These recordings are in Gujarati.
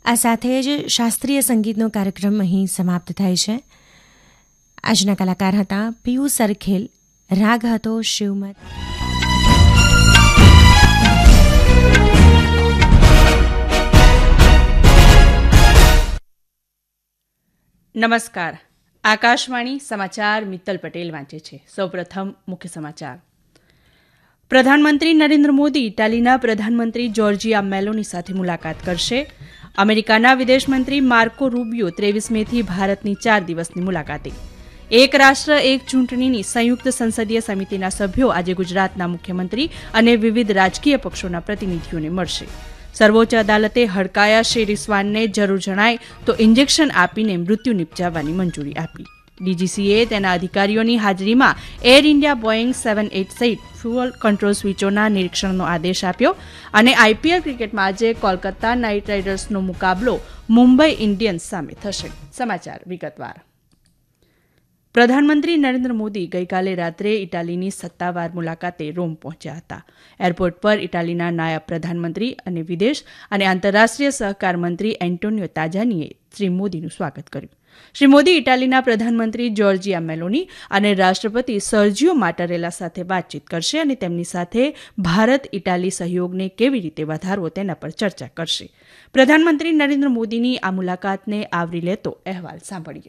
આ સાથે જ શાસ્ત્રીય સંગીતનો કાર્યક્રમ અહીં સમાપ્ત થાય છે. આજના કલાકાર હતા પિયુષ સરખેલ, રાગ હતો શિવમત. નમસ્કાર. આકાશવાણી સમાચાર મિત્તલ પટેલ વાંચે છે. સૌપ્રથમ મુખ્ય સમાચાર. પ્રધાનમંત્રી નરેન્દ્ર મોદી ઇટાલીના પ્રધાનમંત્રી જોર્જિયા મેલોની સાથે મુલાકાત કરશે. અમેરિકાના વિદેશમંત્રી માર્કો રૂબિયો 23 મેથી ભારતની 4 દિવસની મુલાકાતે. એક રાષ્ટ્ર એક ચૂંટણીની સંયુક્ત સંસદીય સમિતિના સભ્યો આજે ગુજરાતના મુખ્યમંત્રી અને વિવિધ રાજકીય પક્ષોના પ્રતિનિધિઓને મળશે. સર્વોચ્ચ અદાલતે હડકાયા શ્રી રિસ્વાનને જરૂર જણાય તો ઇન્જેક્શન આપીને મૃત્યુ નિપજાવવાની મંજૂરી આપી. ડીજીસીએ તેના અધિકારીઓની હાજરીમાં air India Boeing 787 fuel control સ્વિચોના નિરીક્ષણનો આદેશ આપ્યો. અને આઈપીએલ ક્રિકેટમાં આજે કોલકાતા નાઇટ રાઇડર્સનો મુકાબલો મુંબઈ ઇન્ડિયન્સ સામે થશે. સમાચાર વિગતવાર. પ્રધાનમંત્રી નરેન્દ્ર મોદી ગઈકાલે રાત્રે ઇટાલીની સત્તાવાર મુલાકાતે રોમ પહોંચ્યા હતા. એરપોર્ટ પર ઇટાલીના નાયબ પ્રધાનમંત્રી અને વિદેશ અને આંતરરાષ્ટ્રીય સહકાર મંત્રી એન્ટોનિયો તાજાનીએ શ્રી મોદીનું સ્વાગત કર્યું. શ્રી મોદી ઇટાલીના પ્રધાનમંત્રી જોર્જિયા મેલોની અને રાષ્ટ્રપતિ સર્જિયો માટારેલા સાથે વાતચીત કરશે અને તેમની સાથે ભારત ઇટાલી સહયોગને કેવી રીતે વધારવો તેના પર ચર્ચા કરશે. પ્રધાનમંત્રી નરેન્દ્ર મોદીની આ મુલાકાતને આવરી લેતો અહેવાલ સાંભળીએ.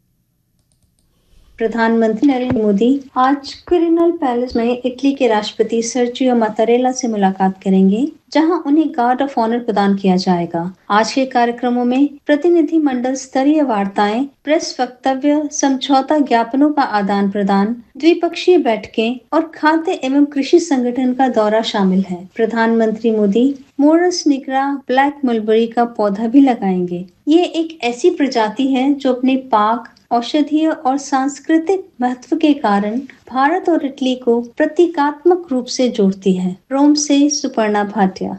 प्रधानमंत्री नरेंद्र मोदी आज क्विरिनल पैलेस में इटली के राष्ट्रपति सर्जियो मातारेला से मुलाकात करेंगे, जहां उन्हें गार्ड ऑफ ऑनर प्रदान किया जाएगा. आज के कार्यक्रमों में प्रतिनिधि मंडल स्तरीय वार्ताएं, प्रेस वक्तव्य, समझौता ज्ञापनों का आदान प्रदान, द्विपक्षीय बैठकें और खाद्य एवं कृषि संगठन का दौरा शामिल है. प्रधानमंत्री Modi Morris nigra black mulberry का पौधा भी लगाएंगे. ये एक ऐसी प्रजाति है जो अपने पाक, औषधीय और सांस्कृतिक महत्व के कारण भारत और इटली को प्रतीकात्मक रूप से जोड़ती है. रोम से सुपर्णा भाटिया.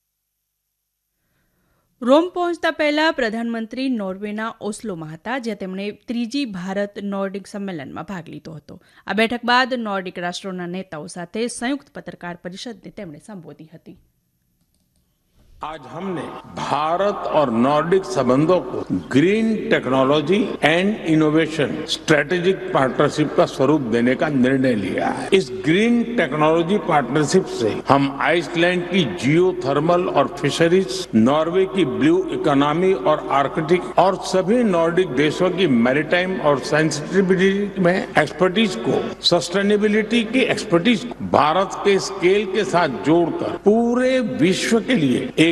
રોમ પહોંચતા પહેલા પ્રધાનમંત્રી નોર્વેના ઓસ્લોમાં હતા, જ્યાં તેમણે ત્રીજી ભારત નોર્ડિક સંમેલનમાં ભાગ લીધો હતો. આ બેઠક બાદ નોર્ડિક રાષ્ટ્રોના નેતાઓ સાથે સંયુક્ત પત્રકાર પરિષદને તેમણે સંબોધી હતી. आज हमने भारत और नॉर्डिक संबंधों को green technology and innovation strategic partnership का स्वरूप देने का निर्णय लिया है. इस ग्रीन टेक्नोलॉजी पार्टनरशिप से हम आइसलैंड की जियोथर्मल और फिशरीज, नॉर्वे की ब्लू इकोनॉमी और आर्कटिक और सभी नॉर्डिक देशों की मैरीटाइम और सेंसिटिविटी में एक्सपर्टीज को, सस्टेनेबिलिटी की एक्सपर्टीज को भारत के स्केल के साथ जोड़कर पूरे विश्व के लिए एक